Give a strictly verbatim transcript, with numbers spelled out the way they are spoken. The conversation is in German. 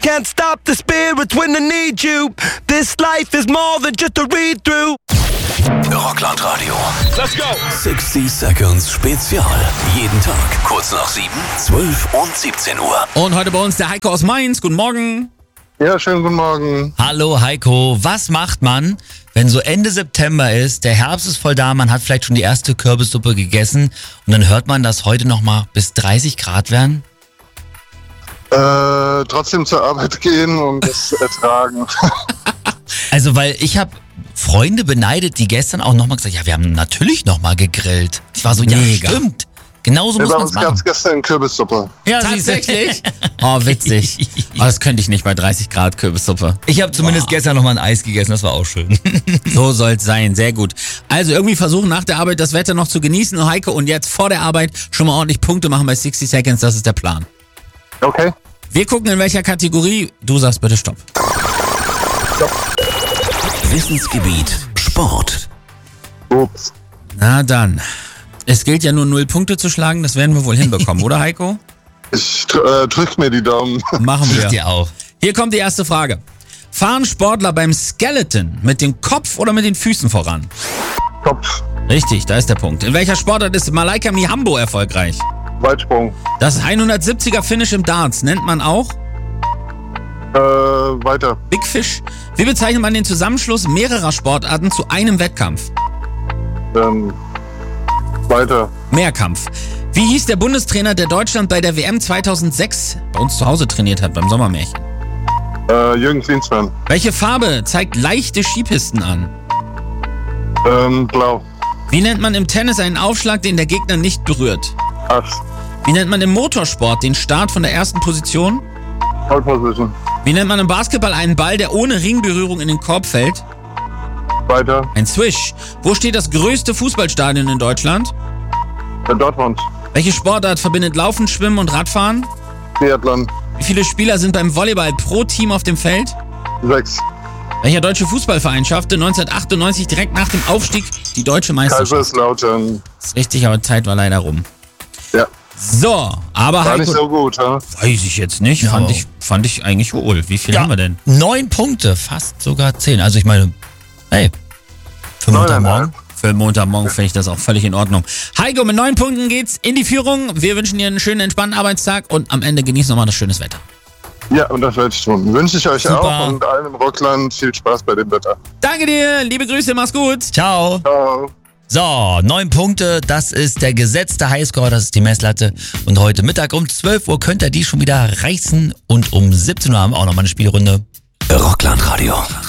Can't stop the spirits when I need you. This life is more than just a read-through. Rockland-Radio. Let's go. sixty Seconds Spezial. Jeden Tag kurz nach sieben, zwölf und siebzehn Uhr. Und heute bei uns der Heiko aus Mainz. Guten Morgen. Ja, schönen guten Morgen. Hallo Heiko, was macht man, wenn so Ende September ist, der Herbst ist voll da, man hat vielleicht schon die erste Kürbissuppe gegessen und dann hört man, dass heute nochmal bis dreißig Grad werden? Äh, trotzdem zur Arbeit gehen und das ertragen. Also, weil ich habe Freunde beneidet, die gestern auch nochmal gesagt, ja, wir haben natürlich nochmal gegrillt. Ich war so, ja, Mega. Stimmt. Genauso Ja, muss bei man es uns gab machen. es gestern Kürbissuppe. Ja, Tatsächlich? Oh, witzig. Oh, das könnte ich nicht bei dreißig Grad Kürbissuppe. Ich habe zumindest gestern nochmal ein Eis gegessen, das war auch schön. So soll's sein, sehr gut. Also irgendwie versuchen nach der Arbeit das Wetter noch zu genießen, Heiko, und jetzt vor der Arbeit schon mal ordentlich Punkte machen bei sixty Seconds, das ist der Plan. Okay. Wir gucken in welcher Kategorie, du sagst bitte Stopp. Wissensgebiet Sport. Ups. Na dann. Es gilt ja nur null Punkte zu schlagen, das werden wir wohl hinbekommen, oder Heiko? Ich äh, drück mir die Daumen. Machen Ich wir. dir auch. Hier kommt die erste Frage. Fahren Sportler beim Skeleton mit dem Kopf oder mit den Füßen voran? Kopf. Richtig, da ist der Punkt. In welcher Sportart ist Malaika Mihambo erfolgreich? Weitsprung. Das hundertsiebziger Finish im Darts nennt man auch Äh, weiter. Big Fish. Wie bezeichnet man den Zusammenschluss mehrerer Sportarten zu einem Wettkampf? Ähm, weiter. Mehrkampf. Wie hieß der Bundestrainer, der Deutschland bei der W M zweitausendsechs bei uns zu Hause trainiert hat, beim Sommermärchen? Äh, Jürgen Klinsmann. Welche Farbe zeigt leichte Skipisten an? Ähm, blau. Wie nennt man im Tennis einen Aufschlag, den der Gegner nicht berührt? Ass. Wie nennt man im Motorsport den Start von der ersten Position? Pole Position. Wie nennt man im Basketball einen Ball, der ohne Ringberührung in den Korb fällt? Weiter. Ein Swish. Wo steht das größte Fußballstadion in Deutschland? Äh, Dortmund. Welche Sportart verbindet Laufen, Schwimmen und Radfahren? Triathlon. Wie viele Spieler sind beim Volleyball pro Team auf dem Feld? Sechs. Welcher deutsche Fußballverein schaffte neunzehnhundertachtundneunzig direkt nach dem Aufstieg die deutsche Meisterschaft? Kaiserslautern. Ist richtig, aber Zeit war leider rum. Ja. So, aber War nicht Heiko, so gut, ha? weiß ich jetzt nicht, fand ich, fand ich eigentlich wohl. Wie viel haben wir denn? Neun Punkte, fast sogar zehn. Also ich meine, hey, für Neuneinhalb. Montagmorgen. Für Montagmorgen finde ich das auch völlig in Ordnung. Heiko, mit neun Punkten geht's in die Führung. Wir wünschen dir einen schönen, entspannten Arbeitstag und am Ende genießen nochmal das schönes Wetter. Ja, und das werde ich tun. Wünsche ich euch Super. auch und allen im Rockland viel Spaß bei dem Wetter. Danke dir, liebe Grüße, mach's gut. Ciao. Ciao. So, neun Punkte, das ist der gesetzte Highscore, das ist die Messlatte. Und heute Mittag um zwölf Uhr könnt ihr die schon wieder reißen. Und um siebzehn Uhr haben wir auch nochmal eine Spielrunde. Rockland-Radio.